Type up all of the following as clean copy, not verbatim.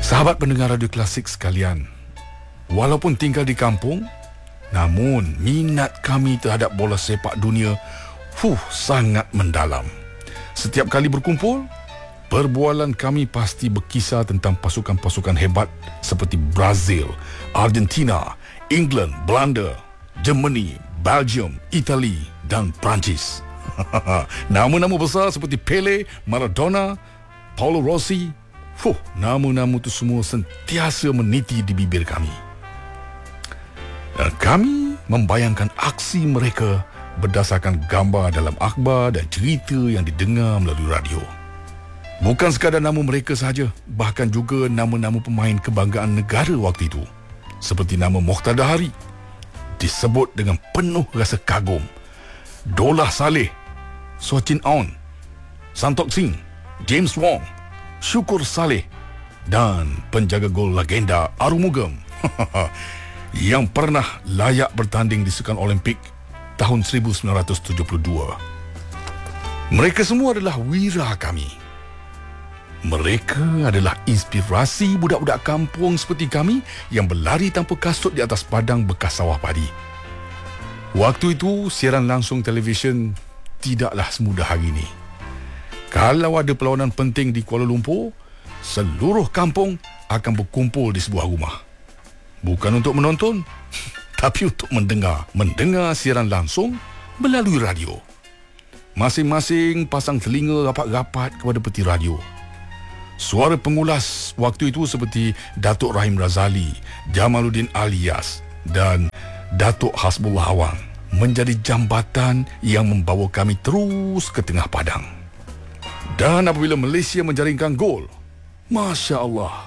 Sahabat pendengar radio klasik sekalian, walaupun tinggal di kampung, namun minat kami terhadap bola sepak dunia sangat mendalam. Setiap kali berkumpul, perbualan kami pasti berkisar tentang pasukan-pasukan hebat seperti Brazil, Argentina, England, Belanda, Germany, Belgium, Itali dan Perancis. Nama-nama besar seperti Pele, Maradona, Paulo Rossi, nama-nama itu semua sentiasa meniti di bibir kami. Dan kami membayangkan aksi mereka berdasarkan gambar dalam akhbar dan cerita yang didengar melalui radio. Bukan sekadar nama mereka sahaja, bahkan juga nama-nama pemain kebanggaan negara waktu itu. Seperti nama Mokhtar Dahari, disebut dengan penuh rasa kagum. Dolah Saleh, Sochin Aun, Santokh Singh, James Wong, Syukur Saleh dan penjaga gol legenda Arumugam yang pernah layak bertanding di Sukan Olimpik tahun 1972. Mereka semua adalah wira kami. Mereka adalah inspirasi budak-budak kampung seperti kami yang berlari tanpa kasut di atas padang bekas sawah padi. Waktu itu, siaran langsung televisyen tidaklah semudah hari ini. Kalau ada perlawanan penting di Kuala Lumpur, seluruh kampung akan berkumpul di sebuah rumah. Bukan untuk menonton, tapi untuk mendengar siaran langsung melalui radio. Masing-masing pasang telinga rapat-rapat kepada peti radio. Suara pengulas waktu itu seperti Datuk Rahim Razali, Jamaluddin Alias dan Datuk Hasbullah Awang menjadi jambatan yang membawa kami terus ke tengah padang. Dan apabila Malaysia menjaringkan gol, Masya Allah,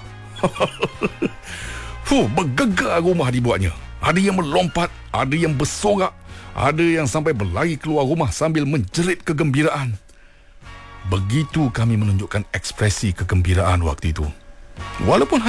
bergegar rumah dibuatnya. Ada yang melompat, ada yang bersorak, ada yang sampai berlari keluar rumah sambil menjerit kegembiraan. Begitu kami menunjukkan ekspresi kegembiraan waktu itu. Walaupun